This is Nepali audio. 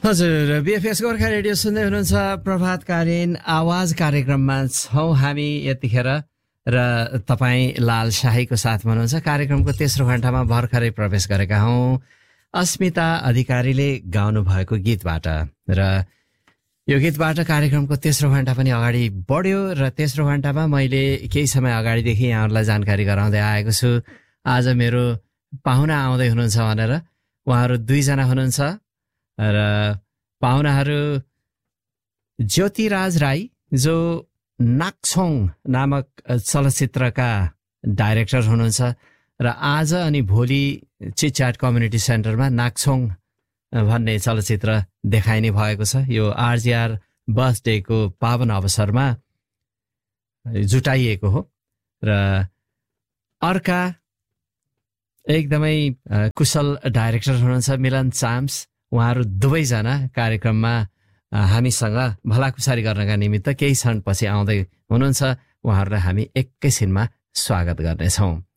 हजुर, बीएफएस गोर्खा रेडियो सुन्दै हुनुहुन्छ। प्रभातकालीन आवाज कार्यक्रममा छौँ हामी यतिखेर र तपाईँ लाल शाहीको साथमा हुनुहुन्छ। कार्यक्रमको तेस्रो घण्टामा भर्खरै प्रवेश गरेका हौँ अस्मिता अधिकारीले गाउनु भएको गीतबाट। र यो गीतबाट कार्यक्रमको तेस्रो घण्टा पनि अगाडि बढ्यो र तेस्रो घण्टामा मैले केही समय अगाडिदेखि यहाँहरूलाई जानकारी गराउँदै आएको छु। आज मेरो पाहुना आउँदै हुनुहुन्छ भनेर। उहाँहरू दुईजना हुनुहुन्छ र पाहुनाहरू ज्योतिराज राई जो नाक्छोङ नामक चलचित्रका डाइरेक्टर हुनुहुन्छ र आज अनि भोलि चिटच्याट कम्युनिटी सेन्टरमा नाक्छोङ भन्ने चलचित्र देखाइने भएको छ। यो आरजीआर बर्थडेको पावन अवसरमा जुटाइएको हो। र अर्का एकदमै कुशल डाइरेक्टर हुनुहुन्छ मिलन चाम्स। उहाँहरू दुवैजना कार्यक्रममा हामीसँग भलाकुसारी गर्नका निमित्त केही क्षणपछि आउँदै हुनुहुन्छ। उहाँहरूलाई हामी एकैछिनमा स्वागत गर्नेछौँ।